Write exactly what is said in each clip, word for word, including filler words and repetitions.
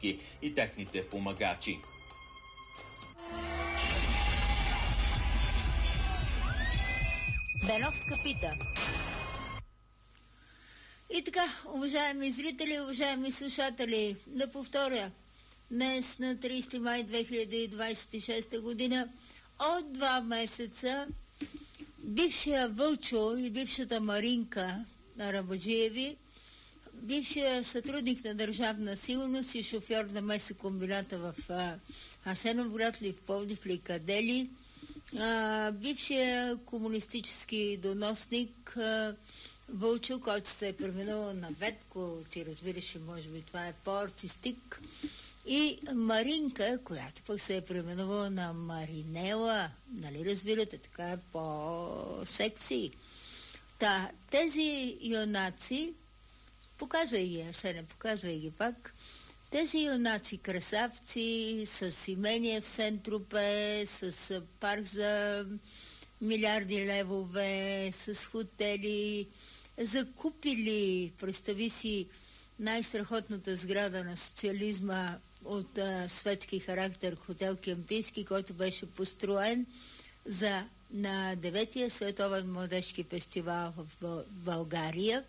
и техните помагачи. Беновска пита. И така, уважаеми зрители, уважаеми слушатели, да повторя. Днес на тридесети май две хиляди двадесет и шеста година от два месеца бившия Вълчо и бившата Маринка Арабаджиеви, бившия сътрудник на Държавна сигурност и шофьор на месокомбината в Асеновград ли, в Пловдив ли, къде ли, а, бившия комунистически доносник а, Вълчо, който се е преминал на Ветко, ти разбираш, може би това е по-артистик, и Маринка, която пък се е преименувала на Маринела, нали разбирате, така е по-секси. Та, тези юнаци, показвай ги, Асене, показвай ги пак, тези юнаци красавци с имение в Сен-Тропе, с парк за милиарди левове, с хотели, закупили, представи си, най-страхотната сграда на социализма от а, светски характер, хотел Кемпийски, който беше построен за, на деветия световен младежки фестивал в Бъл, България,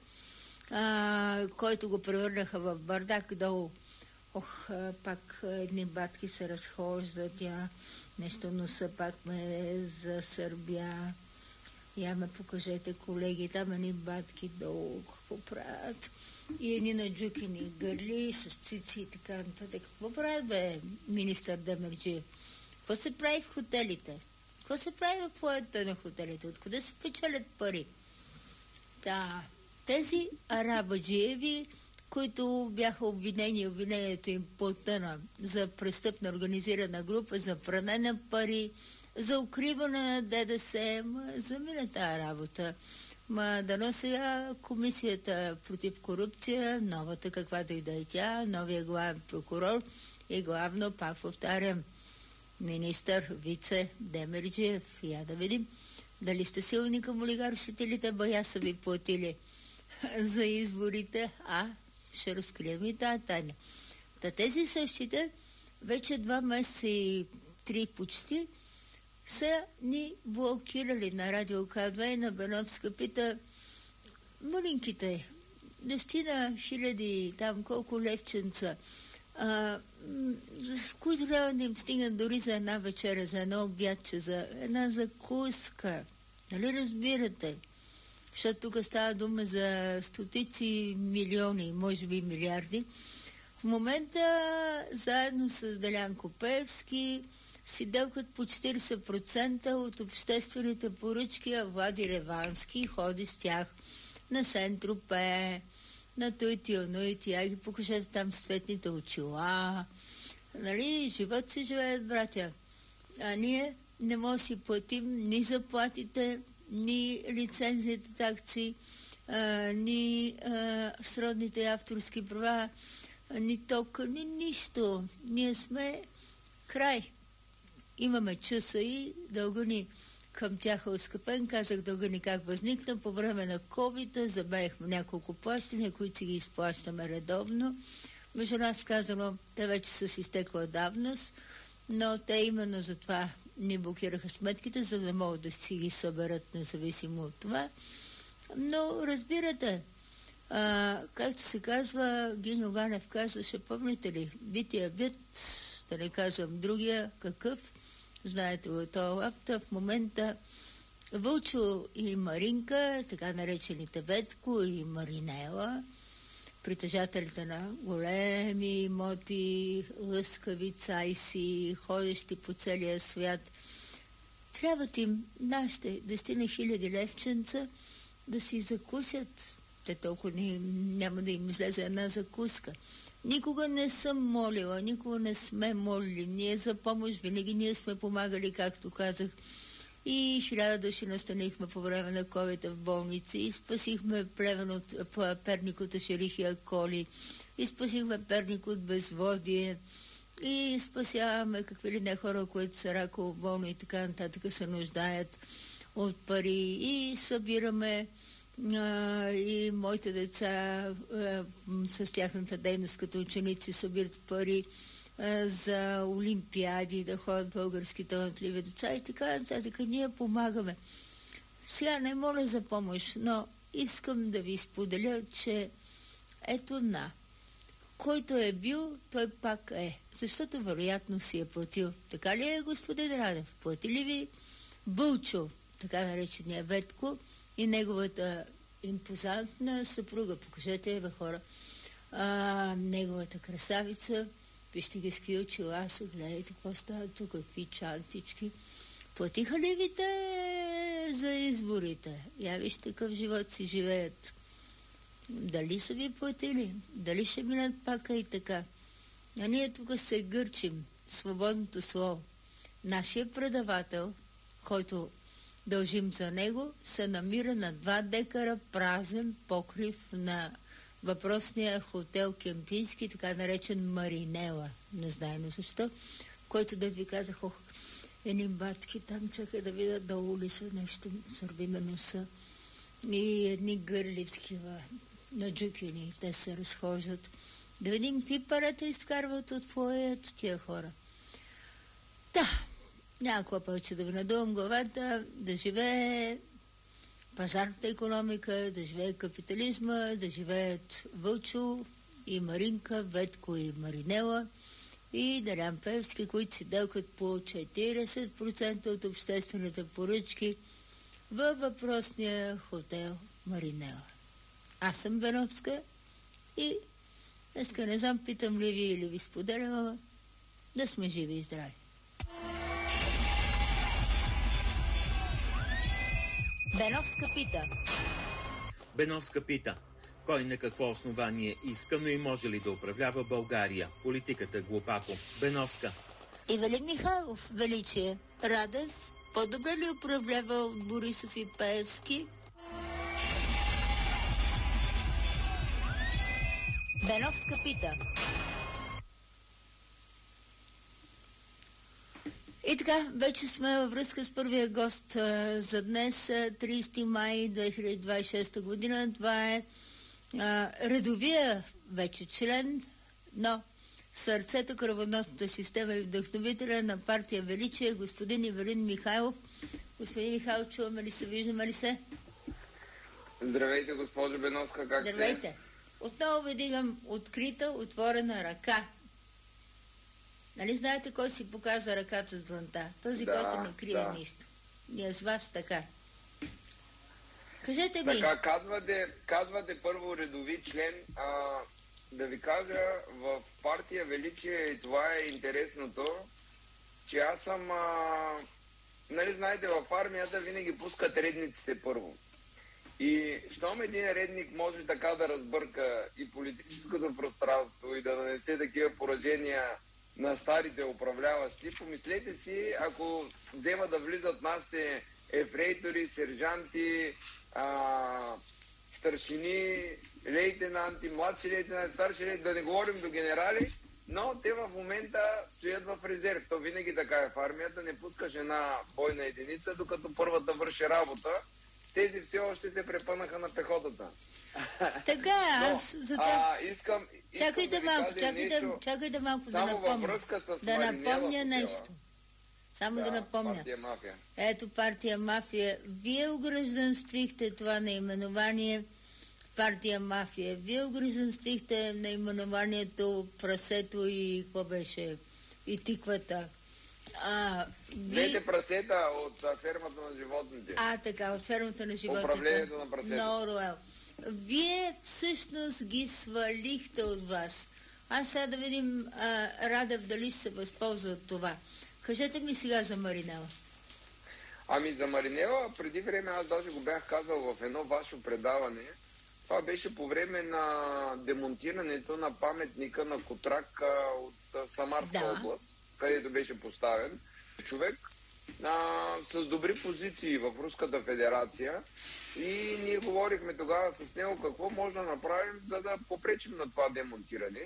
а, който го превърнаха в бардак долу. Ох, а, пак едни батки се разхождат, я нещо носа пак ме за Сърбия. Я ме покажете, колеги, там едни батки долу, какво правят? И едни наджукини гърли с цици и така нататък. Какво правят, бе, министър Демерджиев? Какво се прави в хотелите? Какво се прави в фоята на хотелите? Откъде се печелят пари? Да, тези Арабаджиеви, които бяха обвинени, обвинението им потъна за престъпна организирана група, за пране на пари, за укриване на ДДС, за мина тая работа. Ма дано сега комисията против корупция, новата каквато и да е тя, новия главен прокурор и главно, пак повтарям, министър, вице Демерджиев. Я да видим дали сте силни към олигарсите или те бая са ви платили за изборите, а ще разкрием и тая тайна. Та тези същите вече два месеца и три почти са ни блокирали на радио К две и на Беновска пита малинките, десетина хиляди, там колко левченца, а, с които трябва да им стигнат дори за една вечеря, за едно обядче, за една закуска. Нали разбирате? Защото тук става дума за стотици милиони, може би милиарди. В момента заедно с Делян Копевски си делкат по четиридесет процента от обществените поръчки, а Влади Ревански ходи с тях на Сен-Тропе, на Туити, Онуити, я ги покажете там с цветните очила. Нали, живот си живеят, братя. А ние не можем да си платим ни заплатите, ни лицензията такси, а, ни а, сродните авторски права, ни ток, ни нищо. Ние сме край. Имаме часа и дълга ни към тях е оскъпен. Казах дълга ни как възникна. По време на ковида забавихме няколко плащания, които си ги изплащаме редовно. Между нас казано, те вече са си изтекла давност, но те именно за това ни блокираха сметките, за да могат да си ги съберат независимо от това. Но разбирате, а, както се казва, Гиньо Ганев казваше, помните ли, бития бит, да не казвам другия, какъв, знаете го, това авто в момента Вълчо и Маринка, така наречените Ветко и Маринела, притежателите на големи имоти, лъскави цайси, ходещи по целия свят, трябват им нашите десетина хиляди левченца да си закусят. Те толкова не, няма да им излезе една закуска. Никога не съм молила, никога не сме молили. Ние за помощ винаги ние сме помагали, както казах. И хиляда души настанихме по време на ковида в болници. И спасихме Плевен от Перник от Ашерихия коли. И спасихме Перник от безводие. И спасяваме какви ли не хора, които са раково болни и така нататък се нуждаят от пари. И събираме а, и моите деца а, с тяхната дейност като ученици събират пари а, за олимпиади, да ходят български талантливи деца и така нататък. Ние помагаме. Сега не моля за помощ, но искам да ви споделя, че ето на, който е бил, той пак е. Защото вероятно си е платил. Така ли е, господин Радев? Плати ли ви Вълчо, така наречения Ветко, и неговата импозантна съпруга? Покажете я, бе, хора. А, неговата красавица, вижте ги с какви очила са, гледайте какво става тук, какви чантички. Платиха ли ви те за изборите? Я вижте какъв живот си живеят. Дали са ви платили? Дали ще минат пак и така? А ние тук се гърчим. Свободното слово. Нашия предавател, който дължим за него, се намира на два декара празен покрив на въпросния хотел кемпийски, така наречен Маринела. Не знаем защо. Който да ви казах, ох, едни батки там, чакай да видя долу ли са нещо, сърбиме носа. И едни гърли такива на джукини, те се разхождат. Да видим какви парата изкарват от фоето тия хора. Да, някаква повече да ви надувам главата, да живее пазарната икономика, да живее капитализма, да живеят Вълчо и Маринка, Ветко и Маринела и Делян Пеевски, които си делкат по четиридесет процента от обществените поръчки във въпросния хотел Маринела. Аз съм Беновска и днеска не знам, питам ли ви или ви споделяла, да сме живи и здрави. Беновска пита. Беновска пита. Кой на какво основание иска, но и може ли да управлява България? Политиката глупако. Беновска. Ивелин Михайлов, величие. Радев, по-добре ли управлява от Борисов и Пеевски? Беновска пита. И така, вече сме във връзка с първия гост а, за днес, тридесети май две хиляди двадесет и шеста година. Това е а, редовия вече член, но сърцето, кръвоносната система и вдъхновителя на партия Величие, господин Ивелин Михайлов. Господин Михайлов, чуваме ли се, виждаме ли се? Здравейте, госпожо Беновска, как сте? Здравейте. Отново ви дигам открита, отворена ръка. Нали знаете кой си показва ръката с дланта? Този, да, който не крие да. нищо. Ние с вас така. Кажете ми. Така, казвате, казвате първо редови член. А, да ви кажа, в партия Величие, и това е интересното, че аз съм... А, нали знаете, в армията винаги пускат редниците първо. И щом един редник може така да разбърка и политическото пространство и да нанесе такива поражения на старите управляващи, помислете си, ако взема да влизат нашите ефрейтори, сержанти, а, старшини, лейтенанти, младши лейтенанти, старши лейтенанти, да не говорим до генерали, но те в момента стоят в резерв. То винаги така е в армията, не пускаш една бойна единица, докато първата върши работа. Тези все още се препънаха на пехотата. Така, аз за това... Искам, чакайте искам малко, да чакайте, нещо, чакайте малко да само напомня. във връзка с да Маринела напомня хотела. нещо. Само да, Да, напомня. партия Мафия. Ето партия Мафия. Вие огражданствихте това наименование партия Мафия. Вие огражданствихте наименованието Прасето и какво беше? И тиквата. А, ви... Двете прасета от а, фермата на животните. А, така, от фермата на животните. Управлението на прасета. На Оруел. Вие всъщност ги свалихте от вас. Аз сега да видим а, Радев дали ще се възползва от това. Кажете ми сега за Маринела. Ами за Маринела, преди време аз даже го бях казал в едно ваше предаване. Това беше по време на демонтирането на паметника на Котрак от а, Самарска да. област, където беше поставен човек а, с добри позиции в Руската федерация. И ние говорихме тогава с него какво може да направим, за да попречим на това демонтиране.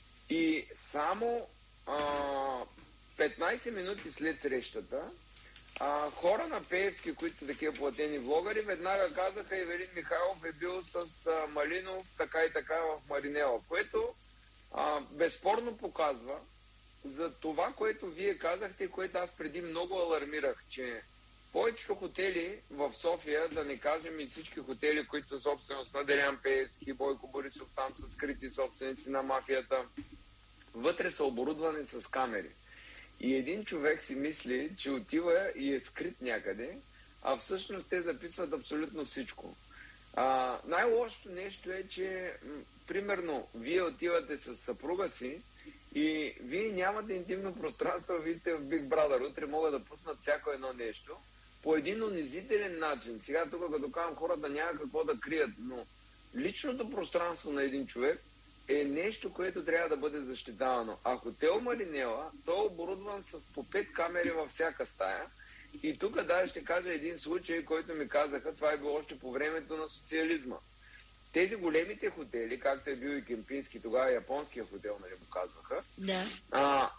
И само а, петнайсет минути след срещата а, хора на Пеевски, които са такива платени влогъри, веднага казаха, Ивелин Михайлов е бил с а, Малинов така и така в Маринела, което а, безспорно показва за това, което вие казахте, което аз преди много алармирах, че повечето хотели в София, да не кажем и всички хотели, които са собственост на Делян Пеевски, Бойко Борисов, там са скрити собственици на мафията, вътре са оборудвани с камери. И един човек си мисли, че отива и е скрит някъде, а всъщност те записват абсолютно всичко. А, най-лошото нещо е, че м- примерно вие отивате с съпруга си и вие нямате интимно пространство, вие сте в Big Brother, утре могат да пуснат всяко едно нещо по един унизителен начин. Сега тук, като казвам, хората няма какво да крият, но личното пространство на един човек е нещо, което трябва да бъде защитавано. А хотел Маринела, той е оборудван с по пет камери във всяка стая. И тук даже ще кажа един случай, който ми казаха, това е било още по времето на социализма. Тези големите хотели, както е бил и Кемпински, тогава японския хотел, нали го казваха, Да. а,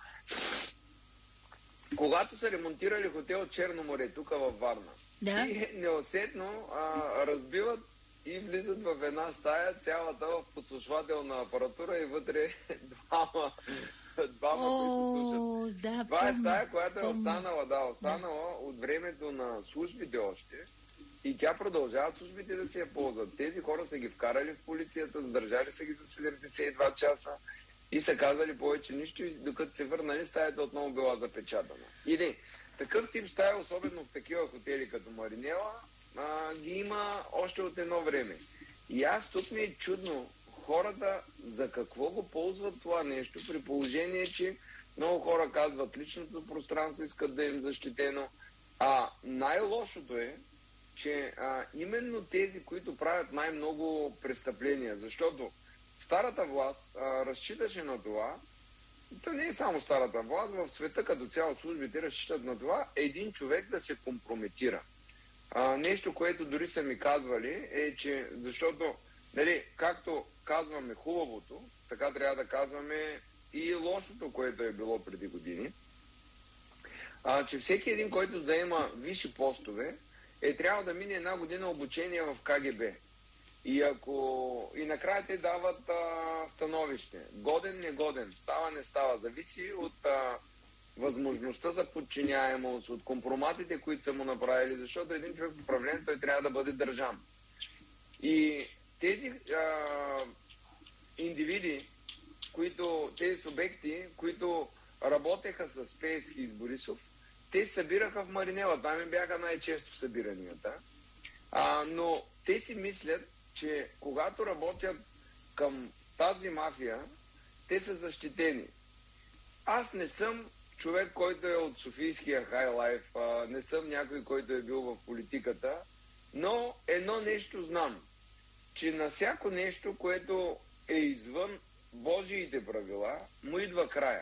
когато са ремонтирали хотел Черно море, тук във Варна, Да. и неусетно а, разбиват и влизат в една стая, цялата в подслушвателна апаратура и вътре двама, двама които слушат. О, да, Това е помня, стая, която е помня. останала, да, останала от времето на службите още. И тя продължават службите да се я ползват. Тези хора са ги вкарали в полицията, задържали са ги за седемдесет и два часа и са казали повече нищо, и докато се върнали, стаята отново била запечатана. Или такъв тип стая, особено в такива хотели като Маринела, а, ги има още от едно време. И аз тук ми е чудно хората за какво го ползват това нещо, при положение, че много хора казват личното пространство, искат да им защитено. А най-лошото е, че а, именно тези, които правят най-много престъпления, защото старата власт а, разчиташе на това, то не е само старата власт, в света като цяло службите разчитат на това, един човек да се компрометира. А, нещо, което дори са ми казвали, е, че защото, нали, както казваме хубавото, така трябва да казваме и лошото, което е било преди години, а, че всеки един, който заема висши постове, е трябва да мине една година обучение в Ка Ге Бе. И ако и накрая те дават а, становище. Годен, негоден, става, не става. Зависи от а, възможността за подчиняемост, от компроматите, които са му направили, защото един човек в управлението той трябва да бъде държан. И тези а, индивиди, които, тези субекти, които работеха с Пеевски и Борисов, те се събираха в Маринела. Там им бяха най-често събиранията. А, но те си мислят, че когато работят към тази мафия, те са защитени. Аз не съм човек, който е от Софийския хайлайф, а, не съм някой, който е бил в политиката, но едно нещо знам, че на всяко нещо, което е извън Божиите правила, му идва края.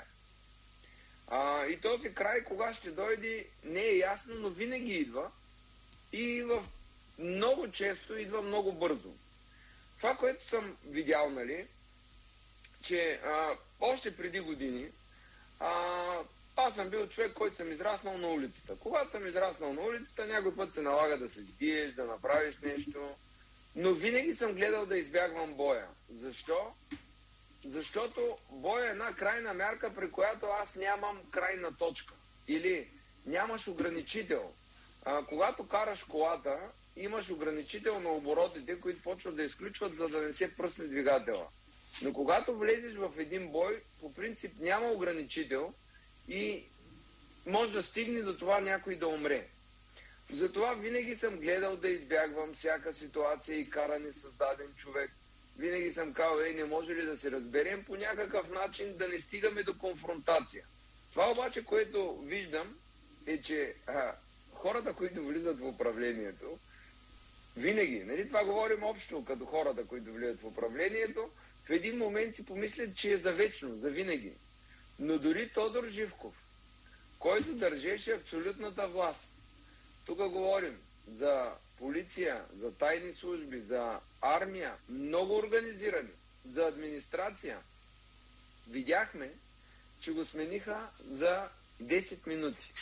А, и този край, кога ще дойде, не е ясно, но винаги идва и в много често идва много бързо. Това, което съм видял, нали, че а, още преди години а, аз съм бил човек, който съм израснал на улицата. Когато съм израснал на улицата, някой път се налага да се сбиеш, да направиш нещо, но винаги съм гледал да избягвам боя. Защо? Защото боя е една крайна мярка, при която аз нямам крайна точка. Или нямаш ограничител. А, когато караш колата, имаш ограничител на оборотите, които почват да изключват, за да не се пръсне двигателя. Но когато влезеш в един бой, по принцип няма ограничител и може да стигне до това някой да умре. Затова винаги съм гледал да избягвам всяка ситуация и каране с даден човек. Винаги съм казал, ей, не може ли да се разберем по някакъв начин, да не стигаме до конфронтация. Това обаче, което виждам, е, че а, хората, които влизат в управлението, винаги, нали, това говорим общо като хората, които влизат в управлението, в един момент си помислят, че е за вечно, за винаги. Но дори Тодор Живков, който държеше абсолютната власт, тук говорим за полиция, за тайни служби, за армия, много организирани, за администрация, видяхме, че го смениха за десет минути.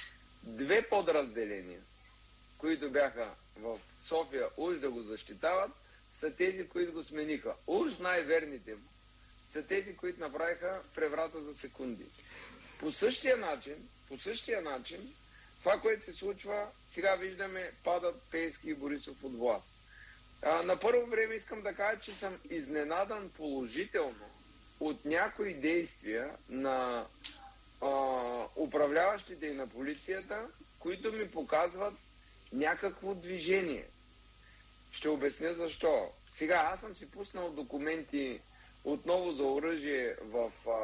две подразделения, които бяха в София уж да го защитават, са тези, които го смениха. Уж най-верните са тези, които направиха преврата за секунди. По същия начин, по същия начин, това, което се случва, сега виждаме, падат Пеевски и Борисов от власт. А, на първо време искам да кажа, че съм изненадан положително от някои действия на а, управляващите и на полицията, които ми показват някакво движение. Ще обясня защо. Сега аз съм си пуснал документи отново за оръжие в а,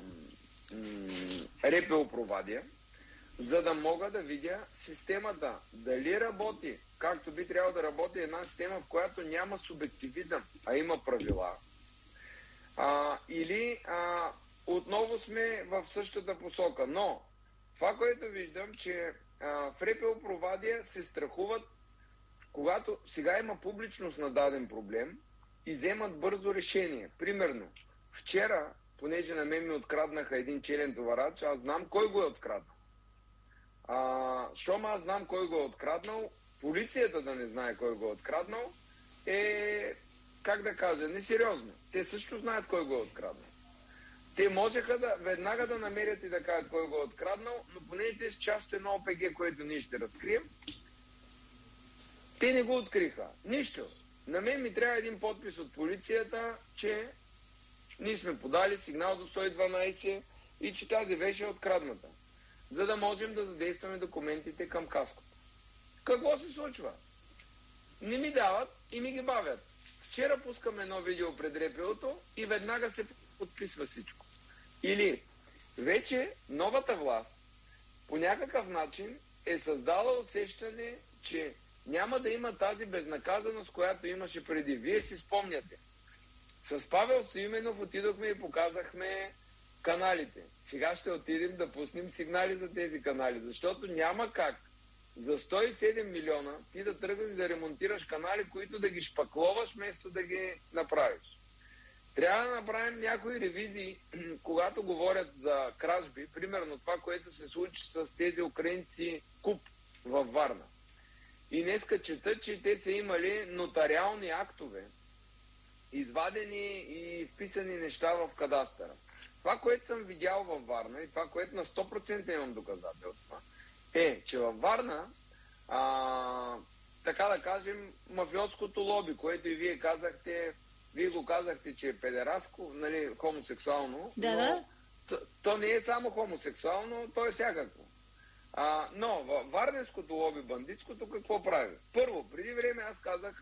м, РПО Провадия, за да мога да видя системата. Дали работи, както би трябвало да работи една система, в която няма субективизъм, а има правила. А, или а, отново сме в същата посока. Но това, което виждам, че а, в РПО Провадия се страхуват, когато сега има публичност на даден проблем и вземат бързо решение. Примерно, вчера, понеже на мен ми откраднаха един челен товарач, аз знам кой го е откраднал. А, щом аз знам кой го е откраднал, полицията да не знае кой го е откраднал, е, как да кажа, несериозно. Те също знаят кой го е откраднал. Те можеха да веднага да намерят и да кажат кой го е откраднал, но поне те с част от едно О П Г, което ние ще разкрием, те не го откриха. Нищо. На мен ми трябва един подпис от полицията, че ние сме подали сигнал до сто и дванайсет и че тази вещ е открадната, за да можем да задействаме документите към каското. Какво се случва? Не ми дават и ми ги бавят. Вчера пускаме едно видео пред РПО-то и веднага се подписва всичко. Или вече новата власт по някакъв начин е създала усещане, че няма да има тази безнаказаност, която имаше преди. Вие си спомняте. С Павел Стоименов отидохме и показахме каналите. Сега ще отидем да пуснем сигнали за тези канали, защото няма как за сто и седем милиона ти да тръгнеш да ремонтираш канали, които да ги шпакловаш, вместо да ги направиш. Трябва да направим някои ревизии, когато говорят за кражби, примерно това, което се случи с тези украинци КУП във Варна. И днеска чета, че те са имали нотариални актове, извадени и вписани неща в кадастъра. Това, което съм видял във Варна и това, което на сто процента имам доказателства, е, че във Варна, а, така да кажем, мафиотското лоби, което и вие казахте, вие го казахте, че е педераско, нали, хомосексуално, да, но да. То, то не е само хомосексуално, то е всякакво. А, но във варненското лоби, бандитското, какво прави? Първо, преди време аз казах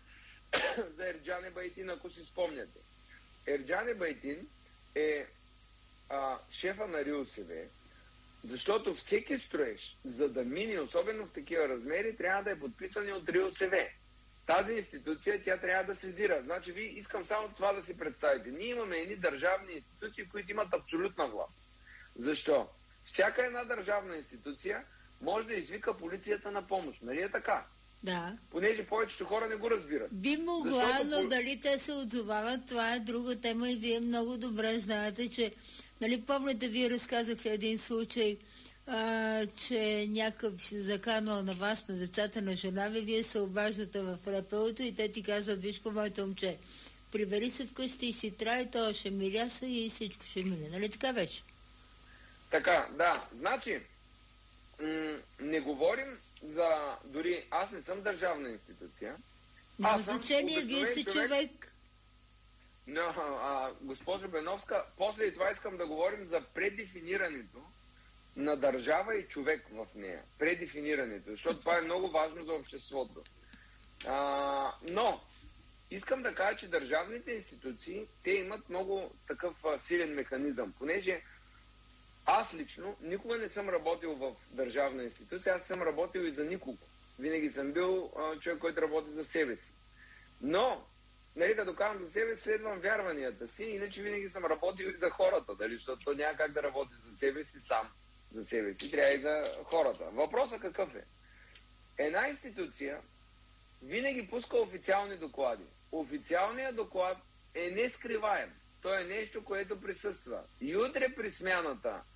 за Ерджан Ебайтин, ако си спомняте. Ерджан Ебайтин е а, шефа на РИОСВ, защото всеки строеж, за да мине, особено в такива размери, трябва да е подписан от РИОСВ. Тази институция, тя трябва да сезира. Значи, ви искам само това да си представите. Ние имаме едни държавни институции, които имат абсолютна власт. Защо? Всяка една държавна институция може да извика полицията на помощ. Нали е така? Да. Понеже повечето хора не го разбират. Би могла, защото... но дали те се отзовават, това е друга тема и вие много добре знаете, че, нали, помните, вие разказахте един случай, а, че някакъв се заканал на вас, на децата на жена ви, вие се обаждате в РПО-то и те ти казват: вижко, моето момче, прибери се вкъщи и си трай, то ще миляса и всичко ще мине. Нали така вече? Така, да. Значи, м- не говорим за... Дори аз не съм държавна институция. Няма значение, вие сте човек. човек. Но, а, госпожо Беновска, после и това искам да говорим за предефинирането на държава и човек в нея. Предефинирането, защото това е много важно за обществото. А, но, искам да кажа, че държавните институции, те имат много такъв а, силен механизъм, понеже аз лично никога не съм работил в държавна институция, аз съм работил и за никого. Винаги съм бил а, човек, който работи за себе си. Но, нали, като казвам за себе, следвам вярванията си, иначе винаги съм работил и за хората, дали, защото няма как да работи за себе си сам, за себе си, трябва и за хората. Въпросът какъв е? Една институция винаги пуска официални доклади. Официалният доклад е нескриваем. То е нещо, което присъства. И утре при смяната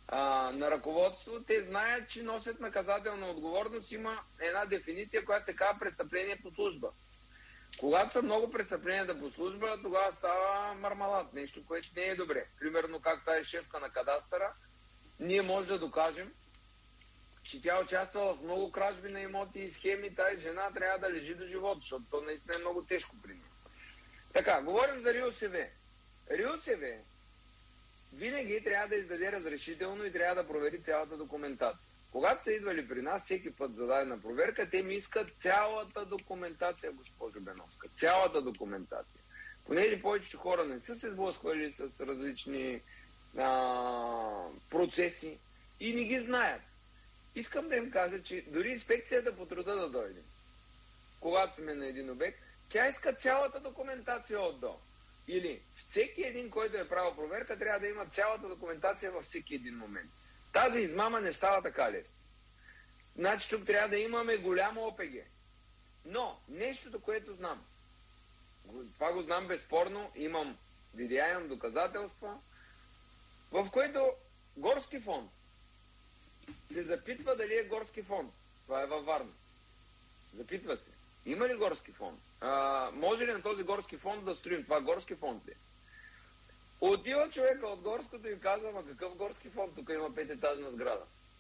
а, на ръководство, те знаят, че носят наказателна отговорност. Има една дефиниция, която се казва престъпление по служба. Когато са много престъпленията по служба, тогава става мармалат, нещо, което не е добре. Примерно, как тази шефка на кадастъра, ние може да докажем, че тя участва в много кражби на имоти и схеми, тази жена трябва да лежи до живота, защото то наистина е много тежко при нея. Така, говорим за РИОСВ. РИОСВ винаги трябва да издаде разрешително и трябва да провери цялата документация. Когато са идвали при нас, всеки път за дадена проверка, те ми искат цялата документация, госпожо Беновска. Цялата документация. Понеже повечето хора не са се сблъсквали с различни а, процеси и не ги знаят. Искам да им кажа, че дори инспекцията по труда да дойде, когато сме на един обект, тя иска цялата документация от до. Или всеки един, който е правил проверка, трябва да има цялата документация във всеки един момент. Тази измама не става така лесно. Значи тук трябва да имаме голямо О П Г. Но нещото, което знам, това го знам безспорно, имам видеа, имам доказателства, в което горски фонд се запитва дали е горски фонд. Това е във Варна. Запитва се. Има ли горски фонд? А, може ли на този горски фонд да строим? Това горски фонд ли? Отива човека от горското и казва, ма какъв горски фонд? Тук има пететажна сграда.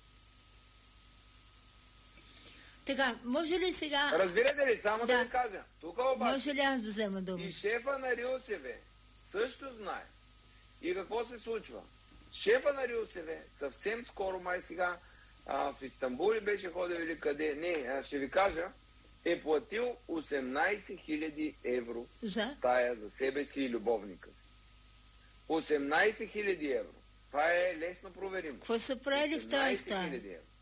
Така, може ли сега... Разбирате ли? Само да, да ви кажа. Тук обаче... Може ли аз да взема дума? И шефа на РИОСВ също знае. И какво се случва? Шефа на РИОСВ съвсем скоро, май сега, а, в Истанбул беше ходил или къде, не, а, ще ви кажа, е платил осемнайсет хиляди евро за стая за себе си и любовника си. осемнайсет хиляди евро. Това е лесно проверимо. Какво са правили в тази стая?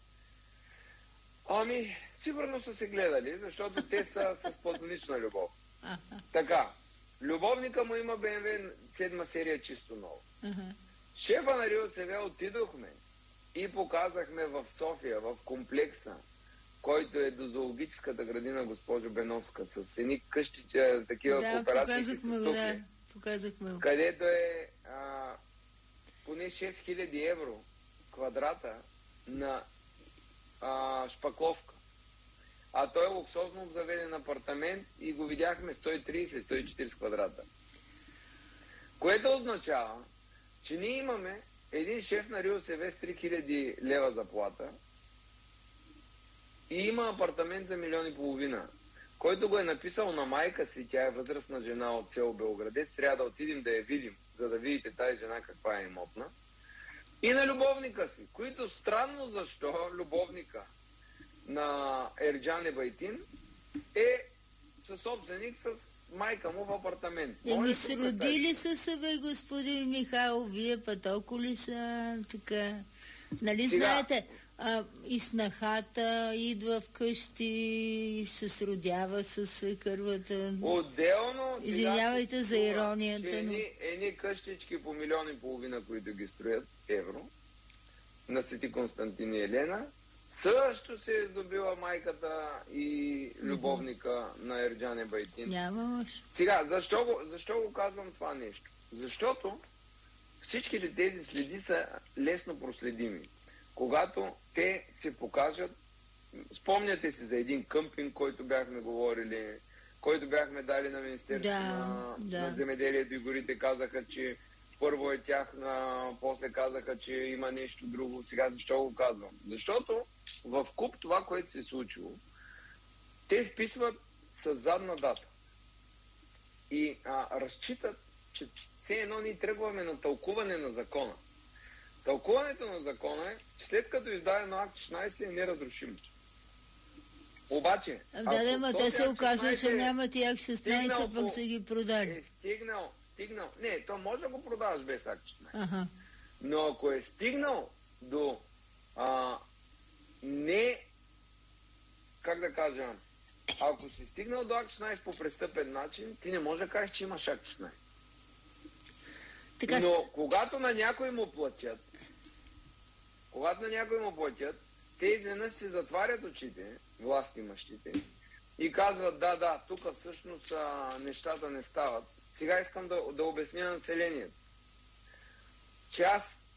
Ами, сигурно са се гледали, защото те са с платонична любов. Така, любовника му има Б М В седма серия чисто ново. Ага. Шефа на РИОСВ отидохме и показахме в София, в комплекса, който е до зоологическата градина, госпожо Беновска, с едни къщи, такива да, кооперации с го, да, показахме го. Където е а, поне шест хиляди евро квадрата на а, шпакловка. А той е луксозно обзаведен апартамент и го видяхме сто и трийсет до сто и четирийсет квадрата. Което означава, че ние имаме един шеф на РИОСВ с три хиляди лева заплата и има апартамент за милион и половина, който го е написал на майка си, тя е възрастна жена от село Белградец, трябва да отидем да я видим, за да видите тази жена каква е имотна, и на любовника си, които странно защо любовника на Ерджан Ебайтин е съсобственик с майка му в апартамент. Еми се родили са себе, господин Михайлов, вие па толкова ли са така? Нали сега знаете, а, и снахата идва вкъщи и се сродява с свекървата. Отделно, извинявайте за иронията. Но... Но... Едни, едни къщички по милион и половина, които ги строят евро, на Свети Константин и Елена, също се е здобила майката и любовника mm-hmm. на Ерджан Ебайтин. Няма. Сега, защо го, защо го казвам това нещо? Защото всичките тези следи са лесно проследими. Когато те се покажат, спомняте си за един къмпинг, който бяхме говорили, който бяхме дали на Министерството да, на, да. на земеделието и горите, казаха, че първо е тяхна, после казаха, че има нещо друго. Сега защо го казвам? Защото в куп това, което се е случило, те вписват с задна дата. И а, разчитат, че все едно ние тръгваме на тълкуване на закона. Тълкуването на закона е, че след като е издадено акт шестнайсет е неразрушимо. Обаче... Да, да, ма те се оказва, че нямат и акт шестнайсет, пък са ги продали. Е стигнал, стигнал... Не, то може да го продаваш без акт шестнайсет. Ага. Но ако е стигнал до а, не... Как да кажа... Ако си стигнал до акт шестнайсет по престъпен начин, ти не можеш да кажеш, че имаш акт шестнайсет. Така... Но когато на някой му платят, когато на някой му платят, те изведнъж се затварят очите, властимащите, и казват, да, да, тук всъщност а, нещата не стават. Сега искам да, да обясня на населението, че аз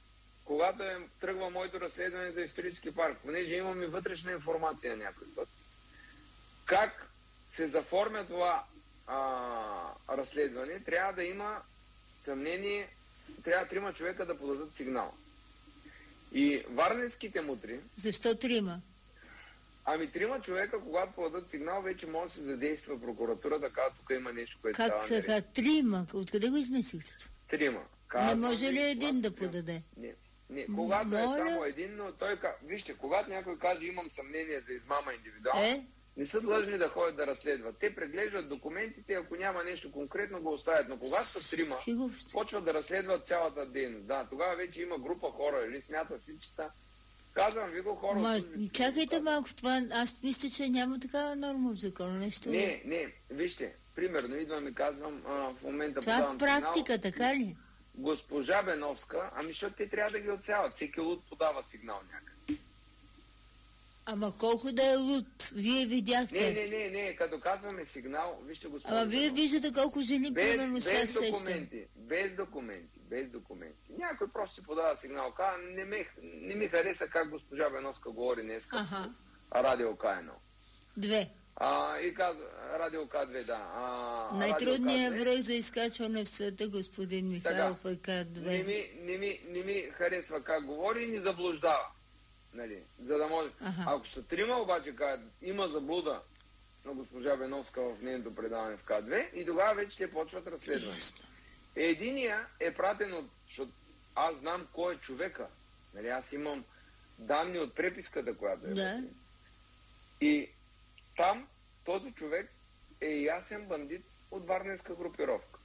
когато е, тръгва моето разследване за исторически парк, понеже имам и вътрешна информация някой път, как се заформя това а, разследване, трябва да има съмнение, трябва трима човека да подадат сигнал. И варненските мутри... Защо трима? Ами трима човека, когато подадат сигнал, вече може да се задейства прокуратурата, казва, тук има нещо, което как става така? Трима? Откъде го измислихте? Трима. Не може ли един да подаде? Не, не. Когато Моля? е само един, но той... Вижте, когато някой каже, имам съмнение за измама индивидуално, е? не са длъжни да ходят да разследват. Те преглеждат документите, ако няма нещо конкретно, го оставят. Но когато са трима, почват да разследват цялата дейност. Да, тогава вече има група хора, или смята си, че са... Казвам ви го, хора... Ма, чакайте малко това. Аз мисля, че няма такава норма в закона. Нещо... Не, не. Вижте, примерно, идвам и казвам, а, в момента това подавам е практика, сигнал, така ли? Госпожа Беновска, ами защото те трябва да ги отсяват. Всеки луд подава сигнал някъде. Ама колко да е луд? Вие видяхте. Не, не, не, не. Като казваме сигнал, вижте госпожа. Ама вие виждате колко жени примерно се без сещат. документи, без документи, без документи. Някой просто си подава сигнал. Казва, не, ме, не ми хареса как госпожа Беновска говори днес. Ага. Радио К едно. Две. А, и казва, Радио К две, да. А, най-трудният връх за изкачване в света, господин Михайлов, е К две. Не ми, не, ми, не ми харесва как говори и ни заблуждава. Нали, за да може... Ага. Ако са трима обаче кажат, има заблуда на госпожа Беновска в нейното предаване в К две и тогава вече те почват разследване. Единия е пратен от... Защото аз знам кой е човека. Нали, аз имам данни от преписката, която е. Да. И там този човек е ясен бандит от варненска групировка.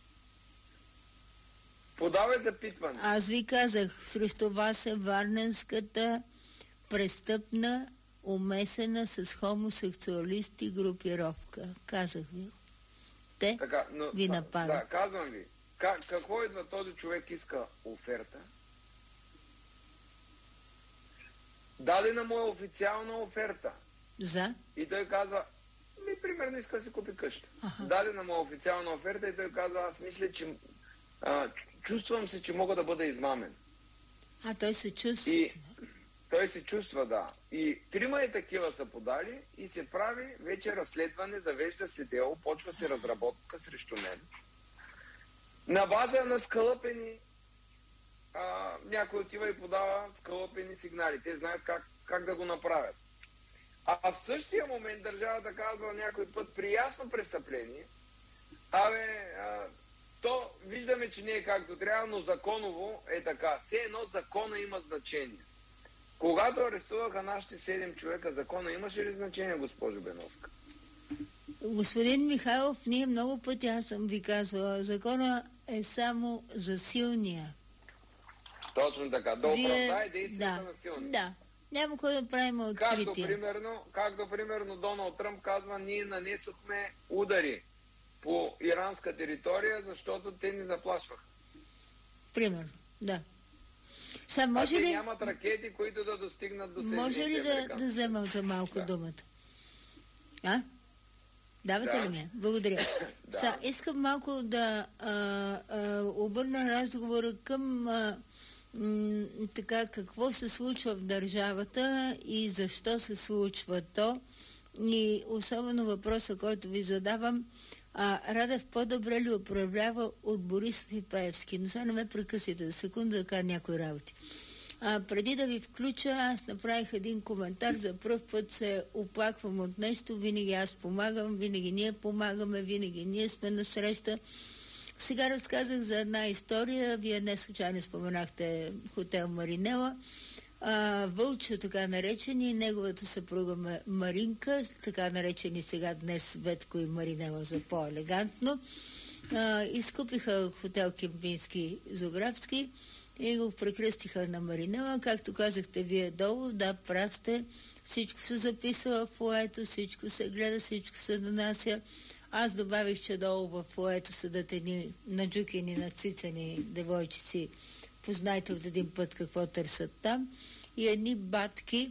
Подава запитване. Аз ви казах, срещу вас е варненската престъпна, умесена с хомосексуалисти групировка. Казах ви. Те така, но, ви нападат. Да, казвам ви. Как, какво идва този човек иска оферта? Дадена му е официална оферта. За? И той казва, ми примерно иска да си купи къща. Аха. Дадена му е официална оферта и той казва, аз мисля, че а, чувствам се, че мога да бъда измамен. А той се чувства. И той се чувства, да. И трима и такива са подали и се прави вече разследване, завежда се дело, почва се разработка срещу мен. На база на скалъпени, а, някой отива и подава скалъпени сигнали. Те знаят как, как да го направят. А в същия момент държавата казва някой път при ясно престъпление, абе, а, то виждаме, че не е както трябва, но законово е така. Все едно закона има значение. Когато арестуваха нашите седем човека, закона имаше ли значение, госпожо Беновска? Господин Михайлов, ние много пъти, аз съм ви казвала, закона е само за силния. Точно така. Да оправдае действията да, на силния. Да. Няма кой да правим откритие. Както примерно, както примерно Доналд Тръмп казва, ние нанесохме удари по иранска територия, защото те ни заплашваха. Примерно, да. Са, може а те ли... нямат ракети, които да достигнат до Съединените Може ли да, да взема за малко да. думата? А? Давате да. ли ми? Благодаря. да. Са, искам малко да а, а, обърна разговора към а, м, така, какво се случва в държавата и защо се случва то. И особено въпроса, който ви задавам, а, Радев по-добре ли управлява от Борисов и Пеевски? Но сега не ме прекъсите за секунда да кажа някои работи. А, преди да ви включа, аз направих един коментар. За пръв път се оплаквам от нещо. Винаги аз помагам, винаги ние помагаме, винаги ние сме на среща. Сега разказах за една история. Вие не случайно споменахте хотел Маринела. А, Вълчо, така наречени, неговата съпруга Маринка, така наречени сега днес Ветко и Маринела за по-елегантно, а, изкупиха хотел Кемпински Зографски и го прекръстиха на Маринела. Както казахте вие долу, да, прав сте, всичко се записва в фоето, всичко се гледа, всичко се донася. Аз добавих, че долу в фоето седат едни наджукени, нацицани девойчици, познайте от един път какво търсят там, и едни батки,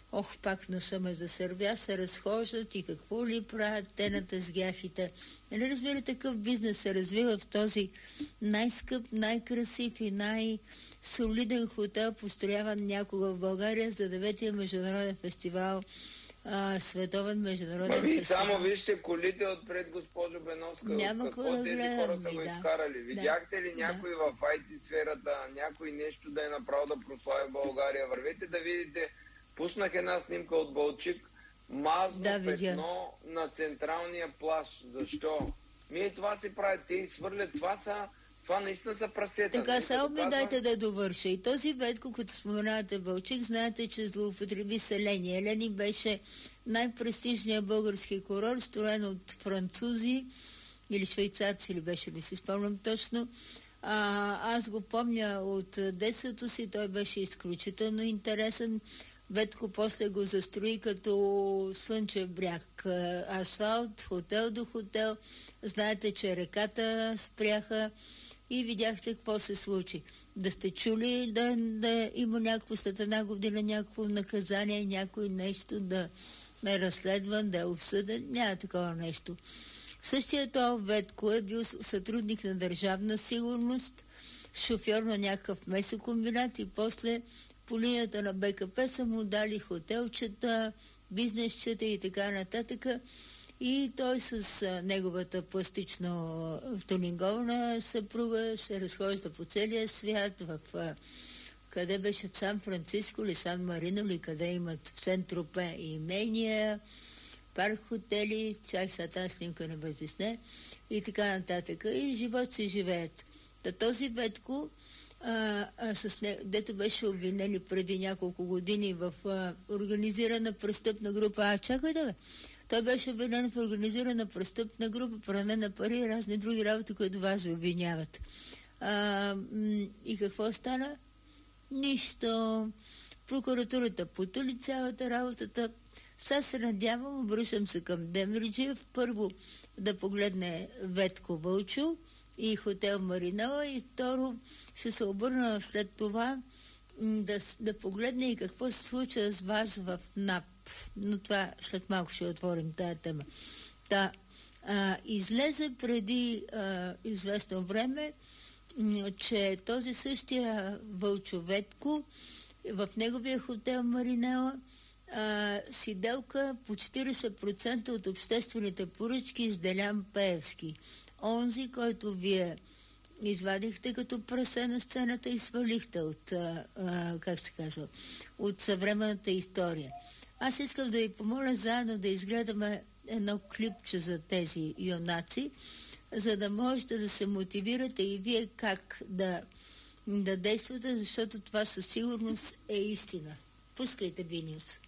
ох, пак носа ме за сърбя, се разхождат и какво ли правят тената с гяхите. Нали разбира, такъв бизнес се развива в този най-скъп, най-красив и най-солиден хотел, построяван някога в България за деветия международен фестивал, а, световен международен Ами, фестивал. само вижте колите отпред, госпожо Беновска. Няма какво да тези гледам, хора са го да. изкарали? Видяхте ли Да. някой в ай ти сферата, някой нещо да е направил да прослави България? Вървете да видите. Пуснах една снимка от Балчик. Мазно Да, видя. петно на централния плаж. Защо? Мие това си правят. Те изхвърлят. Това са... Това наистина са прасета. Така, Нали, само като ми казва- дайте да довърша. И този Ветко, като споменавате Вълчик, знаете, че злоупотреби с Елени. Елени беше най-престижният български курорт, строен от французи или швейцарци, или беше, не си спомням точно. А, аз го помня от детството си, той беше изключително интересен. Ветко после го застрои като Слънчев бряг. Асфалт, хотел до хотел. Знаете, че реката спряха и видяхте какво се случи. Да сте чули да, да има някакво след една година някакво наказание, някой нещо да е разследван, да е осъден. Няма такова нещо. Същия това Ветко е бил сътрудник на Държавна сигурност, шофьор на някакъв месокомбинат и после по линията на Бе Ка Пе са му дали хотелчета, бизнесчета и така нататък. И той с а, неговата пластично тунинговна съпруга се разхожда по целия свят, в а, къде беше, в Сан Франциско или Сан Марино, или къде имат в Сен-Тропе имения, парк хотели, чак са тази снимка не бездесне и така нататък. И живот си живеят. Та този Ветко, а, а, с не, дето беше обвинени преди няколко години в а, организирана престъпна група. А, чакай да бе. Той беше обвинен в организирана престъпна група, пране на пари и разни други работи, които вас обвиняват. А, и какво стана? Нищо. Прокуратурата потули цялата работата. Сега се надявам, обръщам се към Демерджиев, първо да погледне Ветко Вълчо и хотел Маринела и второ ще се обърна след това да, да погледне и какво се случва с вас в НАП. Но това след малко ще отворим тая тема. Та, а, излезе преди а, известно време, м, че този същия Вълчо Ветко в неговия хотел Маринела а, си делка по четирийсет процента от обществените поръчки с Делян Пеевски. Онзи, който вие извадихте като прасе на сцената и свалихте от, а, а, как се казва, от съвременната история. Аз искам да ви помоля заедно да изгледаме едно клипче за тези юнаци, за да можете да се мотивирате и вие как да, да действате, защото това със сигурност е истина. Пускайте Винюс.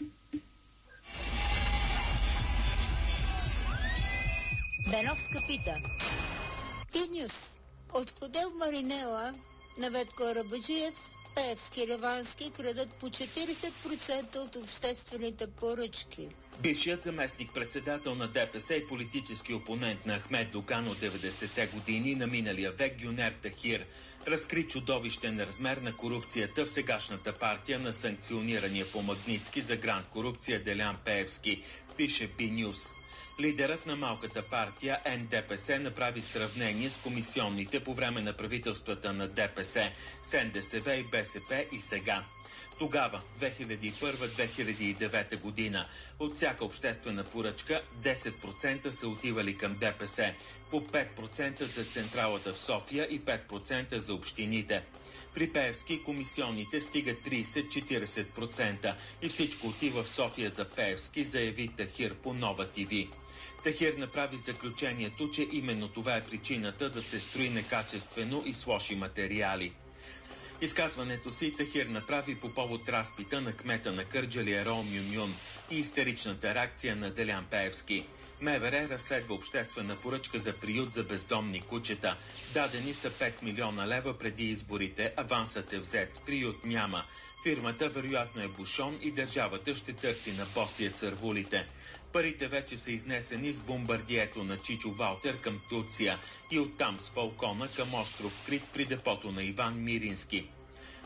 Беновска пита. Винюс. От хотел Маринела на Ветко Арабаджиев, Пеевски, Ревански крадат по четирийсет процента от обществените поръчки. Бившият заместник-председател на Де Пе Се и политически опонент на Ахмед Доган от деветдесетте години на миналия век Гюнер Тахир разкри чудовищен размер на корупцията в сегашната партия на санкционирания по Магнитски за гранд корупция Делян Пеевски, пише Би Нюс. Лидерът на малката партия Ен Де Пе Се направи сравнение с комисионните по време на правителствата на Де Пе Се, С Ен Де Се Ве и Бе Се Пе и сега. Тогава, две хиляди и първа - две хиляди и девета година, от всяка обществена поръчка десет процента са отивали към Де Пе Се, по пет процента за централата в София и пет процента за общините. При Пеевски комисионните стигат трийсет до четирийсет процента и всичко отива в София за Пеевски, заяви Тахир по Нова ТВ. Тахир направи заключението, че именно това е причината да се строи некачествено и с лоши материали. Изказването си Тахир направи по повод разпита на кмета на Кърджали Ерол Мюмюн и истеричната реакция на Делян Пеевски. Ме Ве Ре разследва обществена поръчка за приют за бездомни кучета. Дадени са пет милиона лева преди изборите, авансът е взет, приют няма. Фирмата вероятно е бушон и държавата ще търси на босия цървулите. Парите вече са изнесени с бомбардието на Чичо Валтер към Турция и оттам с Фалкона към остров Крит при депото на Иван Мирински.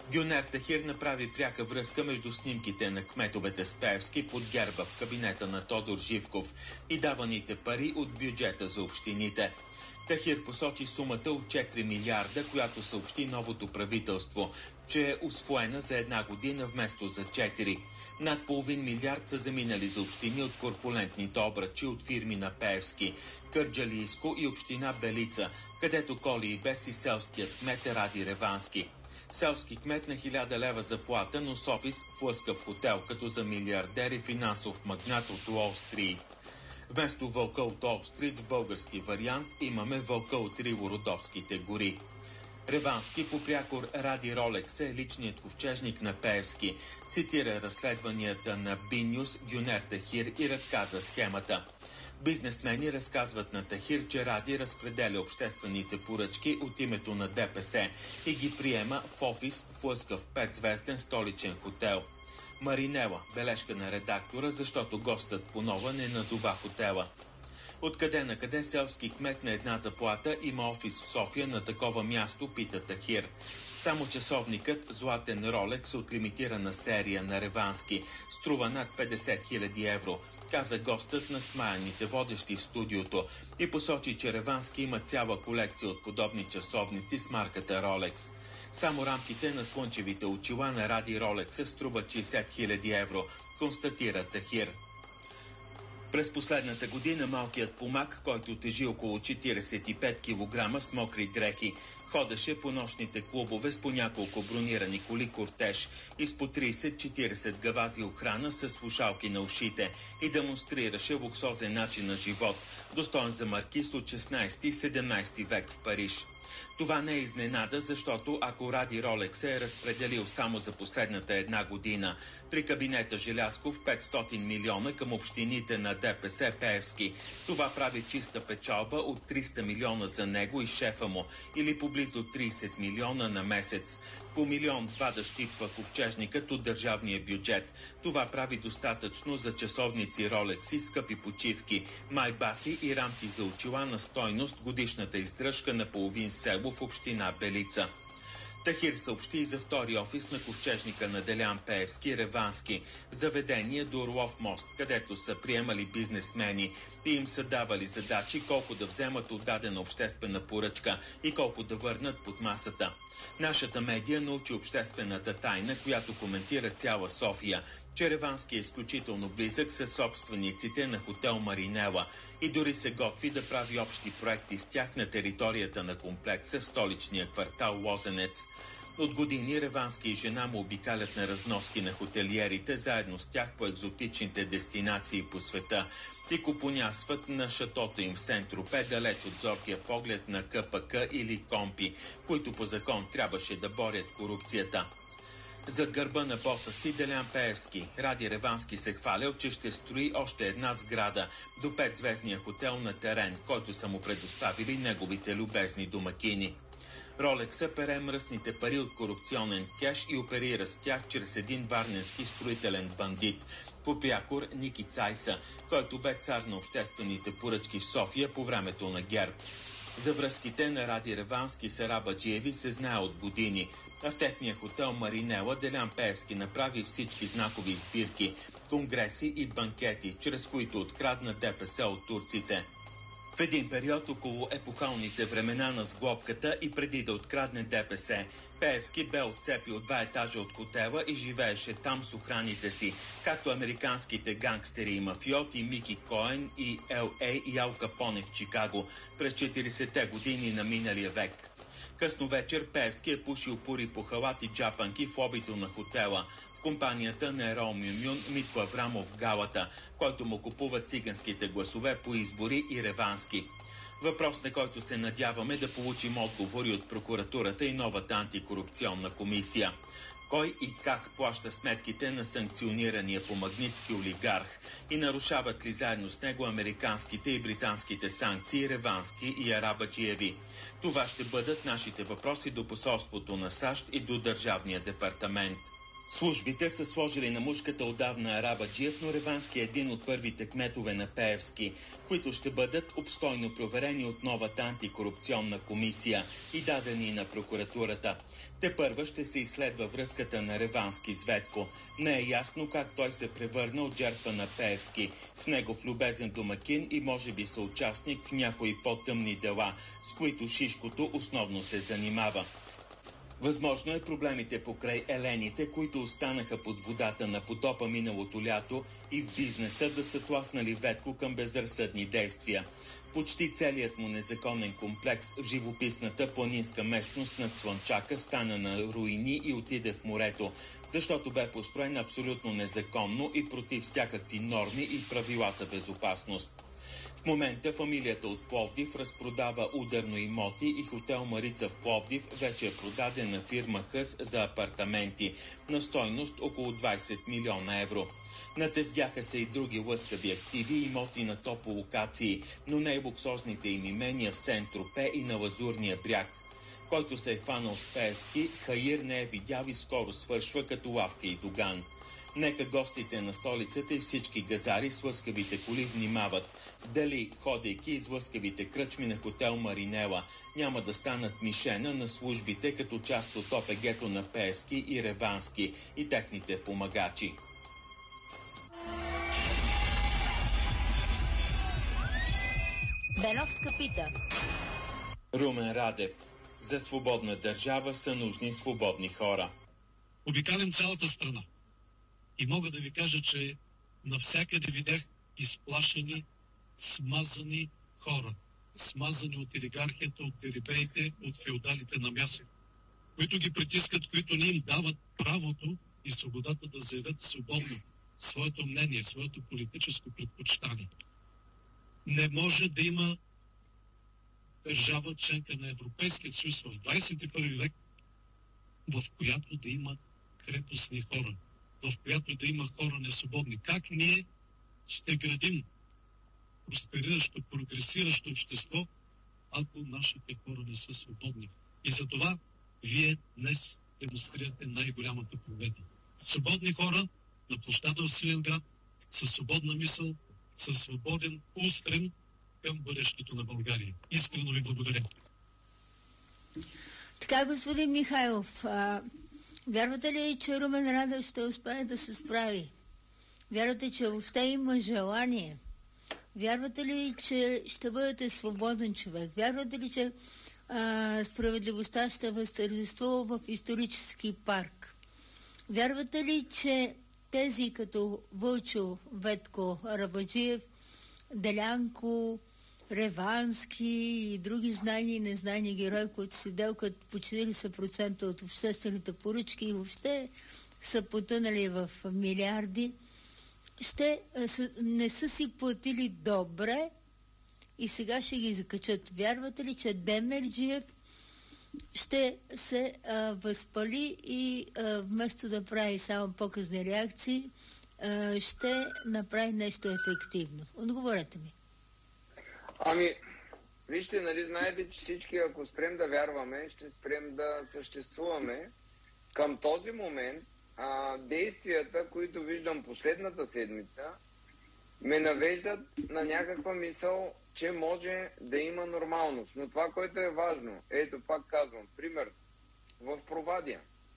Гюнер Тахир направи пряка връзка между снимките на кметовете с Пеевски под герба в кабинета на Тодор Живков и даваните пари от бюджета за общините. Тахир посочи сумата от четири милиарда, която съобщи новото правителство, че е усвоена за една година вместо за четири. Над половин милиард са заминали за общини от корпулентните обръчи от фирми на Пеевски, Кърджалийско и община Белица, където коли и без и селският кмет е Ради Ревански. Селски кмет на хиляда лева заплата, но с офис в лъскав хотел, като за милиардер и финансов магнат от Уол Стрит. Вместо вълка от Уол Стрит в български вариант имаме вълка от Ривородопските гори. Ревански по прякор Ради Ролекс е личният ковчежник на Пеевски. Цитира разследванията на Би-Нюс Гюнер Тахир и разказа схемата. Бизнесмени разказват на Тахир, че Ради разпределя обществените поръчки от името на ДПС и ги приема в офис в лъскав петзвезден столичен хотел. Маринела, бележка на редактора, защото гостът понова не назова хотела. Откъде на къде селски кмет на една заплата има офис в София на такова място, пита Тахир. Само часовникът златен Ролекс от лимитирана серия на Ревански струва над петдесет хиляди евро, каза гостът на смаяните водещи в студиото и посочи, че Ревански има цяла колекция от подобни часовници с марката Ролекс. Само рамките на слънчевите очила на Ради Ролекс се струват шейсет хиляди евро, констатира Тахир. През последната година малкият помак, който тежи около четиридесет и пет килограма с мокри дрехи, ходеше по нощните клубове с по няколко бронирани коли кортеж и с по тридесет-четиридесет гавази охрана с слушалки на ушите и демонстрираше луксозен начин на живот, достоен за маркиз от шестнадесети и седемнадесети век в Париж. Това не е изненада, защото ако Ради Ролекс се е разпределил само за последната една година при кабинета Желязков петстотин милиона към общините на ДПС Пеевски, това прави чиста печалба от триста милиона за него и шефа му, или поблизо тридесет милиона на месец. По милион два да щипва ковчежникът от държавния бюджет. Това прави достатъчно за часовници Ролекси, скъпи почивки, майбаси и рамки за очила на стойност годишната издръжка на половин село в община Белица. Тахир съобщи и за втори офис на ковчежника на Делян Пеевски, Ревански, заведение до Орлов мост, където са приемали бизнесмени и им са давали задачи колко да вземат от дадена обществена поръчка и колко да върнат под масата. Нашата медия научи обществената тайна, която коментира цяла София, че Ревански е изключително близък с собствениците на хотел Маринела и дори се готви да прави общи проекти с тях на територията на комплекса в столичния квартал Лозенец. От години Ревански и жена му обикалят на разноски на хотелиерите заедно с тях по екзотичните дестинации по света и купонясват на шатото им в Сент-Тропе, далеч от зоркия поглед на Ка Пе Ка или Компи, които по закон трябваше да борят корупцията. Зад гърба на боса си Делян Пеевски, Ради Ревански се хвалял, че ще строи още една сграда до петзвездния хотел на терен, който са му предоставили неговите любезни домакини. Ролекса пере мръсните пари от корупционен кеш и оперира с тях чрез един варненски строителен бандит, по прякор Ники Цайса, който бе цар на обществените поръчки в София по времето на ГЕРБ. За връзките на Ради Ревански с Арабаджиеви се знае от години, а в техния хотел Маринела Делян Пеевски направи всички знакови избирки, конгреси и банкети, чрез които открадна ДПС от турците. В един период около епохалните времена на сглобката и преди да открадне ДПС, Пеевски бе отцепил два етажа от хотела и живееше там с охраните си, както американските гангстери и мафиоти Мики Коен и Ел Ей и Ал Капоне в Чикаго през четиридесетте години на миналия век. Късно вечер Пеевски е пушил пури по халат и джапанки в лобито на хотела, в компанията на Ерол Мюмюн, Митко Аврамов в галата, който му купува циганските гласове по избори и Ревански. Въпрос, на който се надяваме да получим отговори от прокуратурата и новата антикорупционна комисия. Кой и как плаща сметките на санкционирания по Магнитски олигарх и нарушават ли заедно с него американските и британските санкции Ревански и Арабаджиеви? Това ще бъдат нашите въпроси до посолството на САЩ и до Държавния департамент. Службите са сложили на мушката отдавна Арабаджиев, но Ревански е един от първите кметове на Пеевски, които ще бъдат обстойно проверени от новата антикорупционна комисия и дадени на прокуратурата. Тепърва ще се изследва връзката на Ревански с Ветко. Не е ясно как той се превърна от жертва на Пеевски в негов любезен домакин и може би съучастник в някои по-тъмни дела, с които Шишкото основно се занимава. Възможно е проблемите покрай елените, които останаха под водата на потопа миналото лято и в бизнеса, да са тласнали Ветко към безразсъдни действия. Почти целият му незаконен комплекс в живописната планинска местност над Слънчака стана на руини и отиде в морето, защото бе построен абсолютно незаконно и против всякакви норми и правила за безопасност. В момента фамилията от Пловдив разпродава ударно имоти и хотел Марица в Пловдив вече е продаден на фирма Хъс за апартаменти на стойност около двайсет милиона евро. Натезгяха се и други лъскави активи и имоти на тополокации, но не и луксозните им имения в Сен-Тропе и на Лазурния бряг. Който се е хванал с Пеевски, Хаир не е видял и скоро свършва като Лавка и Доган. Нека гостите на столицата и всички газари с лъскавите коли внимават дали, ходейки из лъскавите кръчми на хотел Маринела, няма да станат мишена на службите като част от ОПГ-то на Пеевски и Ревански и техните помагачи. Беновска пита. Румен Радев. За свободна държава са нужни свободни хора. Обикалям цялата страна. И мога да ви кажа, че навсякъде видях изплашени, смазани хора. Смазани от олигархията, от дерибеите, от феодалите на място, които ги притискат, които не им дават правото и свободата да заявят свободно своето мнение, своето политическо предпочитание. Не може да има държава, членка на Европейския съюз в двайсет и първи век, в която да има крепостни хора, в която да има хора несвободни. Как ние ще градим проспериращо, прогресиращо общество, ако нашите хора не са свободни? И за това вие днес демонстрирате най-голямата победа. Свободни хора на площада в Свиленград, със свободна мисъл, със свободен устрем към бъдещето на България. Искрено ви благодаря. Така, господин Михайлов, а, вярвате ли, че Румен Радев ще успее да се справи? Вярвате, че въобще има желание? Вярвате ли, че ще бъдете свободен човек? Вярвате ли, че а, справедливостта ще възтържествува в исторически парк? Вярвате ли, че тези като Вълчо, Ветко, Арабаджиев, Делянко, Ревански и други знани и незнани герои, които си делкат по четирийсет процента от обществените поръчки и въобще са потънали в милиарди, ще не са си платили добре и сега ще ги закачат? Вярвате ли, че Демерджиев ще се а, възпали и а, вместо да прави само показни реакции, а, ще направи нещо ефективно? Отговорете ми. Ами, вижте, нали знаете, че всички, ако спрем да вярваме, ще спрем да съществуваме. Към този момент а, действията, които виждам последната седмица, ме навеждат на някаква мисъл, че може да има нормалност. Но това, което е важно, ето пак казвам, пример, в Провадия,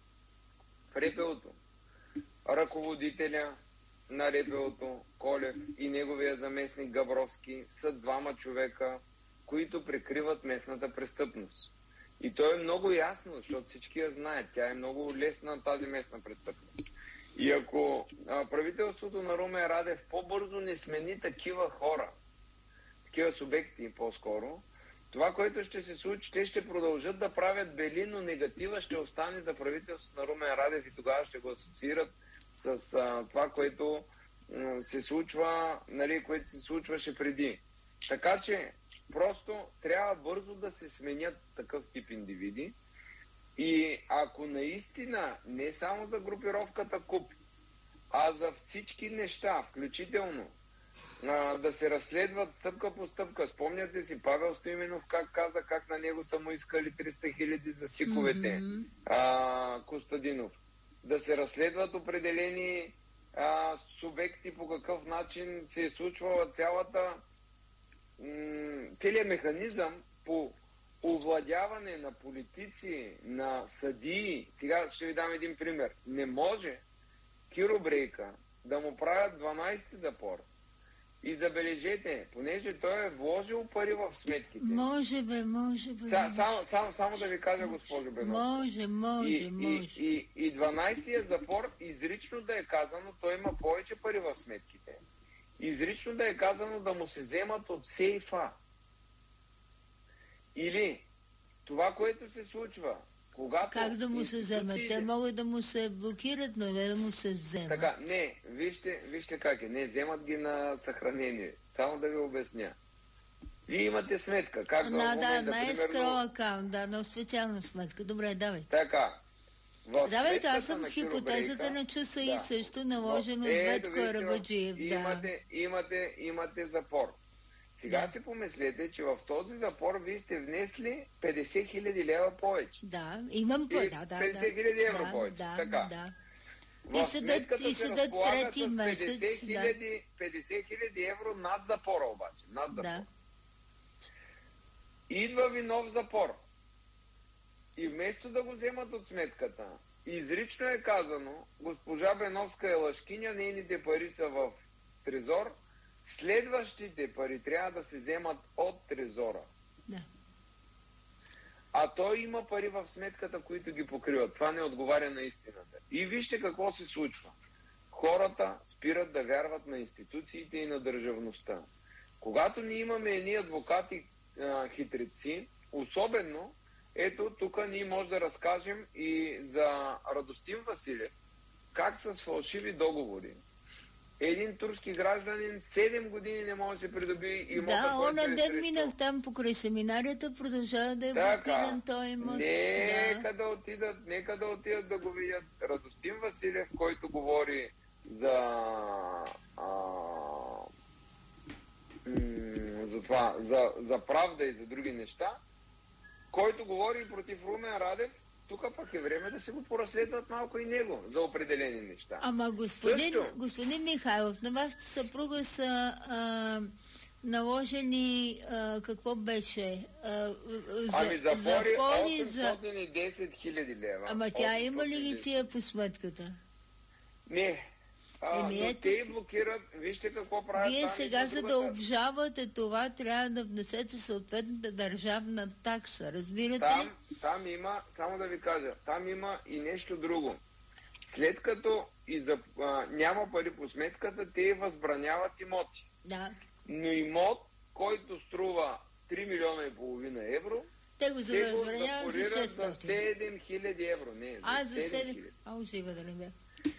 в РПУ-то, ръководителя на РПУ-то, Колев и неговия заместник Габровски са двама човека, които прикриват местната престъпност. И то е много ясно, защото всички я знаят. Тя е много лесна, тази местна престъпност. И ако а, правителството на Румен Радев по-бързо не смени такива хора, такива субекти по-скоро, това, което ще се случи, те ще продължат да правят бели, но негатива ще остане за правителството на Румен Радев и тогава ще го асоциират с а, това, което м, се случва, нали, което се случваше преди. Така че просто трябва бързо да се сменят такъв тип индивиди и ако наистина не само за групировката КУП, а за всички неща, включително а, да се разследват стъпка по стъпка. Спомняте си Павел Стоименов как каза, как на него са му искали триста хиляди за сиковете, mm-hmm. а, Костадинов. да се разследват определени а, субекти, по какъв начин се е случвала цялата м- целият механизъм по овладяване на политици, на съдии. Сега ще ви дам един пример. Не може Киро Брейка да му правят дванайсети запор. И забележете, понеже той е вложил пари в сметките. Може бе, може бе. Са, само, само, само да ви кажа, госпожо Бенов. Може, може, и, може. И, и, и дванайсетия запор, изрично да е казано, той има повече пари в сметките. Изрично да е казано да му се вземат от сейфа. Или това, което се случва, когато... Как да му се вземат? Те могат да му се блокират, но не да му се вземат. Така, не, вижте, вижте как е. Не, вземат ги на съхранение. Само да ви обясня. Вие имате сметка. Как за на, момента, да, на примерно... escrow акаунт, да, на специална сметка. Добре, давай. Така. В Давайте, аз съм на в хипотезата Киро Брейка, на часа да. и също наложено е, от Ветко вижте, Арабаджиев. Да. Имате, имате, имате запор. Сега Да. си помислете, че в този запор вие сте внесли петдесет хиляди лева повече. Да, имам по... Или Да, да, петдесет хиляди евро да, повече. Да, Така. да. В И съдът, сметката и се съдът разполага трети с месец. петдесет хиляди евро над запора обаче. Над запор. Да. Идва ви нов запор. И вместо да го вземат от сметката, изрично е казано, госпожа Беновска е лъжкиня, нейните пари са в трезор, следващите пари трябва да се вземат от трезора. Да. А той има пари в сметката, които ги покриват. Това не отговаря на истината. И вижте какво се случва. Хората спират да вярват на институциите и на държавността. Когато ние имаме едни адвокати а, хитреци, особено, ето тук ние може да разкажем и за Радостин Василев, как с фалшиви договори един турски гражданин седем години не може да се придоби имота, Да, който она е ден срещу. минах там покрай семинарията, продължава да е Така, блокиран той имот. нека Да. да отидат, нека да отидат да го видят. Радостин Василев, който говори за а, м- за това, за, за правда и за други неща, който говори против Румен Радев, тук пък е време да се го поразследват малко и него за определени неща. Ама господин, Също. господин Михайлов, на вашата съпруга са а, наложени, а, какво беше? А, за, Ами запори запори за... осемстотин и десет хиляди лева. Ама тя има ли ги осемстотин и десет. тия по сметката? Не. А, Еми, но ето. те блокират, вижте какво правят. Вие там и сега, по за да другата. обжавате това, трябва да внесете съответната държавна такса. Разбирате Там, ли? там има, само да ви кажа, там има и нещо друго. След като и за, а, няма пари по сметката, те възбраняват имоти. Да. Но имот, който струва три милиона и половина евро, Те го те го завъзвраняват за запорират за шестстотин. седем хиляди евро. Не, А, за седем седем. хиляди. А, ужива да не бе.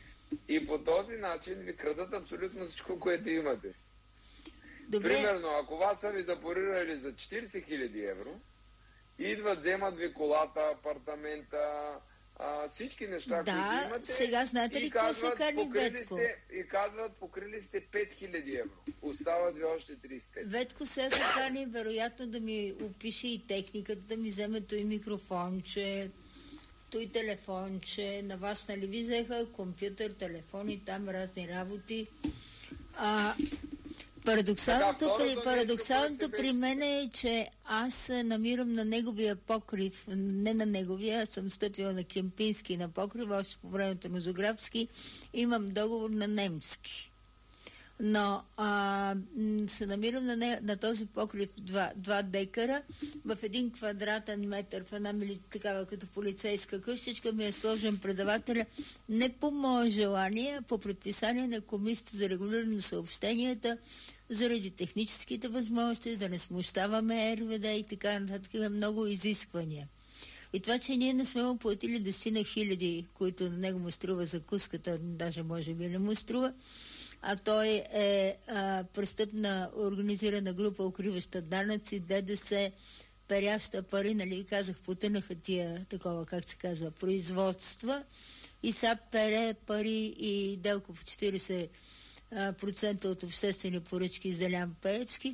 И по този начин ви крадат абсолютно всичко, което имате. Добре. Примерно, ако вас са ви запорирали за четиридесет хиляди евро, идват, вземат ви колата, апартамента, а, всички неща, Да, които имате. сега знаете ли и какво се казват, кани покрили Ветко? сте, и казват, покрили сте пет хиляди евро. Остават ви още тридесет и пет. Ветко се закани вероятно да ми опише и техниката, да ми вземе той микрофонче, той телефонче. На вас нали ви взеха компютър, телефони, там разни работи. А, Парадоксалното, Така, при, второто парадоксалното нещо, което при мен е, че аз се намирам на неговия покрив, не на неговия, аз съм стъпила на Кемпински на покрив, още по времето на Зографски, имам договор на немски. Но а, се намирам на, не, на този покрив два, два декара в един квадратен метър, в една мили, такава като полицейска къщичка ми е сложен предавателя не по мое желание, а по предписание на Комисията за регулиране на съобщенията, заради техническите възможности, да не смущаваме РВД и така нататък, има много изисквания. И това, че ние не сме му платили десетина хиляди, които на него му струва закуската, даже може би не му струва, а той е а, престъпна организирана група, укриваща данъци, ДДС, перяща пари, нали, казах, потънаха тия, такова, как се казва, производства, и сега пере пари и Делков четиридесет процента от обществени поръчки за Делян Пеевски.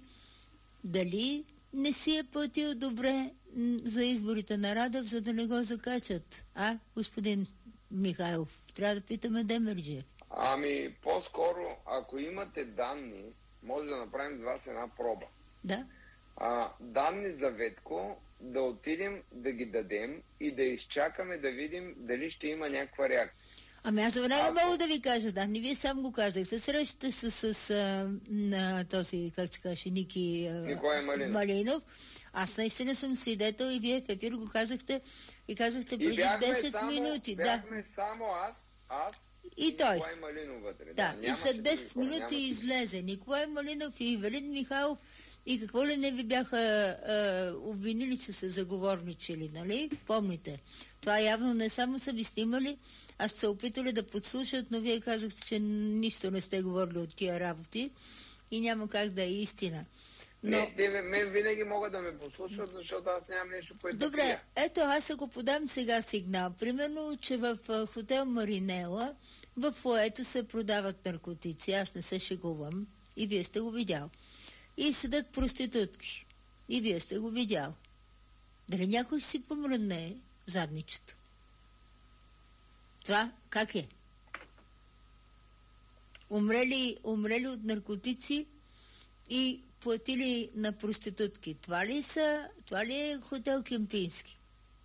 Дали не си е платил добре за изборите на Радев, за да не го закачат? А, господин Михайлов. Трябва да питаме Демерджиев. Ами, по-скоро, ако имате данни, може да направим два с една проба. Да. А, данни за Ветко, да отидем да ги дадем и да изчакаме да видим дали ще има някаква реакция. Ами аз веднага Ако... мога да ви кажа, да, не вие сам го казахте. Срещате се с, с а, на този, как се каже, Ники а, Николай Малинов. Малинов. Аз наистина съм свидетел и вие в ефир го казахте и казахте И преди бяхме десет само, минути. Бяхме Да. само аз, аз И, и той. Николай Малинов вътре. Да, Да, и след десет минути излезе Николай Малинов и Ивелин Михайлов и какво ли не ви бяха а, обвинили, че са заговорничили, нали? Помните. Това явно не само са ви снимали, а сте се опитали да подслушат, но вие казахте, че нищо не сте говорили от тия работи и няма как да е истина. Но... Не, те, мен винаги могат да ме послушат, защото аз нямам нещо, което Добре, да крия. ето аз ако подам сега сигнал, примерно, че в а, хотел Маринела в фоето се продават наркотици, аз не се шегувам и вие сте го видял. И седат проститутки и вие сте го видял. Дали някой ще си помръдне задничето? Това как е? Умрели, умрели от наркотици и платили на проститутки. Това ли са, това ли е хотел Кемпински?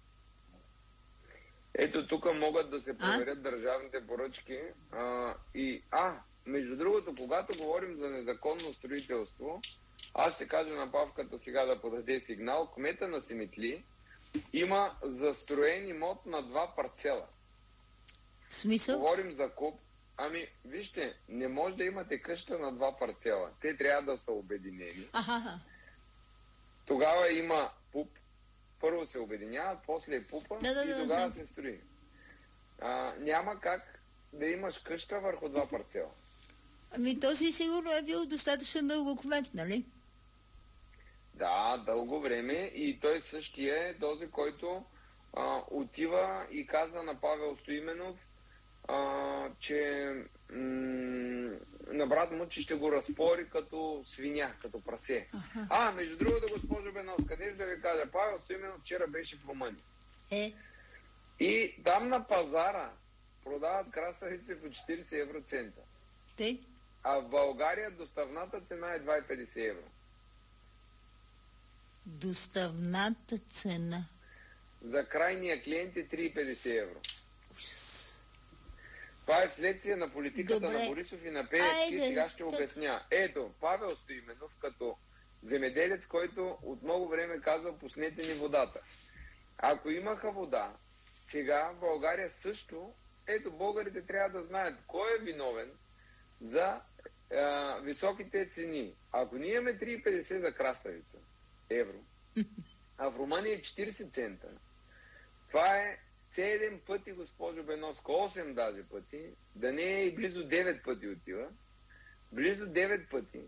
Ето тук могат да се проверят а? държавните поръчки. А, и, а, между другото, когато говорим за незаконно строителство, аз ще кажа на Павката сега да подаде сигнал. Кмета на Симитли има застроен имот на два парцела. В смисъл? Говорим за куп. Ами, вижте, не може да имате къща на два парцела. Те трябва да са обединени. Аха. Тогава има пуп. Първо се обединяват, после е пупа да, да, и да, тогава да. се строи. А, няма как да имаш къща върху два парцела. Ами този сигурно е бил достатъчно дълго кмет, нали? Да, дълго време и той същия е този, който а, отива и казва на Павел Стоименов, а, че м- на брат му, че ще го разпори като свиня, като прасе. Аха. А, между другото, госпожо Бенос, къде да ви кажа, Павел Стоименов вчера беше в Румъния. Е. И там на пазара продават краставици по четирийсет евроцента. Те? А в България доставната цена е два и петдесет евро. Доставната цена. За крайния клиент е три и петдесет евро. Това е вследствие на политиката Добре. на Борисов и на Пеевски. Айде, Сега ще так... обясня. Ето, Павел Стоименов, като земеделец, който от много време казва, пуснете ни водата. Ако имаха вода, сега в България също, ето, българите трябва да знаят кой е виновен за а, високите цени. Ако ние имаме три и петдесет за краставица евро, а в Румъния е четирийсет цента, това е седем пъти, госпожо Беновска, осем даже пъти, да не е и близо девет пъти отива, близо девет пъти,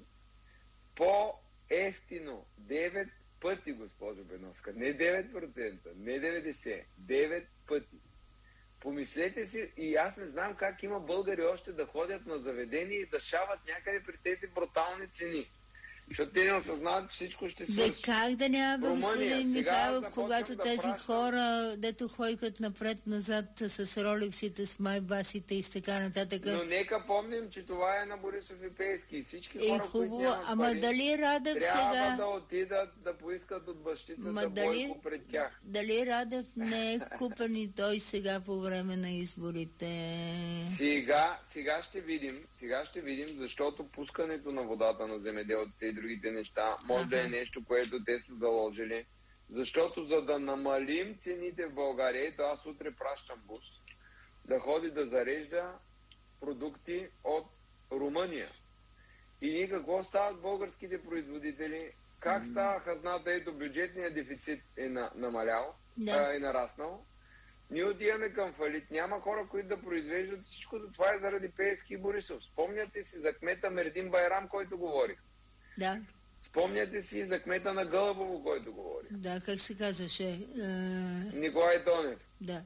по-ефтино, девет пъти, госпожо Беновска, не девет процента, не деветдесет, девет пъти. Помислете си, и аз не знам как има българи още да ходят на заведение и да шават някъде при тези брутални цени. Защото те не осъзнават, че всичко ще свърши. Бе, как да няма, бе, господин Михайлов, когато да тези пращам... хора, дето хойкат напред-назад с ролексите, с майбасите и с така нататък. Но нека помним, че това е на Борисов и Пеевски. И всички е, хора, хубаво, които нямат ама пари, дали Радев трябва сега... да отидат да поискат от бащица Ма за дали... Бойко пред тях. Дали Радев не е купен и той сега по време на изборите? Сега, сега ще видим, сега ще видим, защото пускането на водата на земеделците и другите неща може да е нещо, което те са заложили. Защото за да намалим цените в България, ето аз утре пращам бус, да ходи да зарежда продукти от Румъния. И ние какво стават българските производители? Как mm-hmm. става хазната? Ето бюджетният дефицит е на, намалял, да. е нараснал. Ние отиваме към фалит. Няма хора, които да произвеждат всичкото. Това е заради Пеевски и Борисов. Спомняте си за кмета Мердин Байрам, който говорих. Да. Спомняте си за кмета на Гълъбово, който говори. Да, как се казваше? Е... Николай Тонев. Да.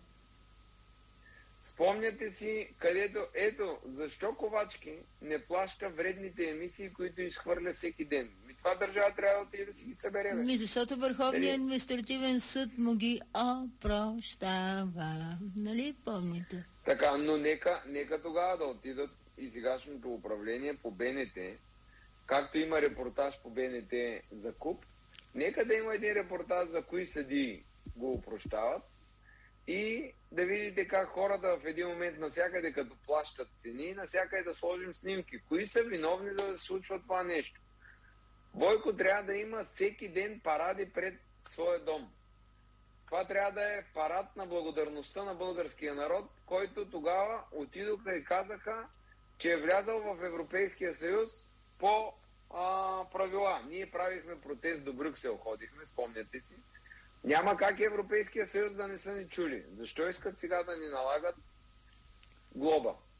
Спомняте си, където, ето, защо Ковачки не плаща вредните емисии, които изхвърля всеки ден? това държава трябва да отиде да си ги събере. Ми, защото Върховният административен съд му ги опрощава. Нали помните? Така, но нека, нека тогава да отидат и сегашното управление по БНТ, както има репортаж по БНТ за КУП, нека да има един репортаж за кои съдии го опрощават и да видите как хората в един момент насякъде като плащат цени, насякъде да сложим снимки. Кои са виновни да се случва това нещо? Бойко трябва да има всеки ден паради пред своя дом. Това трябва да е парад на благодарността на българския народ, който тогава отидоха и казаха, че е влязал в Европейския съюз по а, правила. Ние правихме протест до Брюксел, ходихме, спомняте си. Няма как Европейския съюз да не са ни чули. Защо искат сега да ни налагат глоба?